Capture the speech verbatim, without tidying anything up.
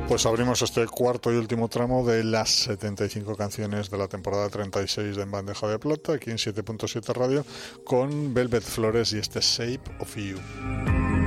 Pues abrimos este cuarto y último tramo de las setenta y cinco canciones de la temporada treinta y seis de En Bandeja de Plata, aquí en siete punto siete Radio, con Velvet Flores y este Shape of You.